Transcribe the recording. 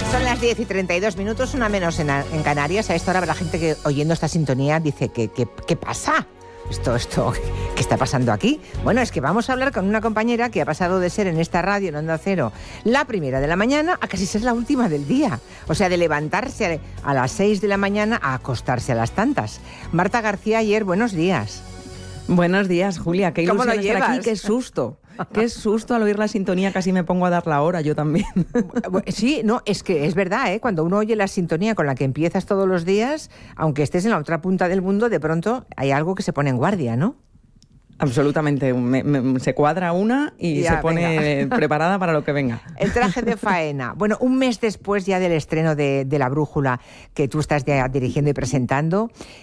Son las 10:32, una menos en Canarias. A esta hora habrá gente que oyendo esta sintonía dice, ¿qué pasa? Esto, ¿qué está pasando aquí? Bueno, es que vamos a hablar con una compañera que ha pasado de ser en esta radio, en Onda Cero, la primera de la mañana a casi ser la última del día. O sea, de levantarse a las 6 de la mañana a acostarse a las tantas. Marta García Ayer, buenos días. Buenos días, Julia. Qué ilusión estar aquí, qué susto. Qué susto al oír la sintonía, casi me pongo a dar la hora, yo también. Sí, no, es que es verdad, ¿eh? Cuando uno oye la sintonía con la que empiezas todos los días, aunque estés en la otra punta del mundo, de pronto hay algo que se pone en guardia, ¿no? Absolutamente, se cuadra una y ya, se pone preparada para lo que venga. El traje de faena. Bueno, un mes después ya del estreno de La Brújula, que tú estás ya dirigiendo y presentando,